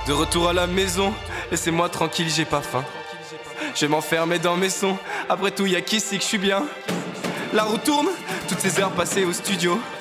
De retour à la maison, laissez-moi tranquille, j'ai pas faim. Je vais m'enfermer dans mes sons, après tout y'a qu'ici que je suis bien. La roue tourne, toutes ces heures passées au studio.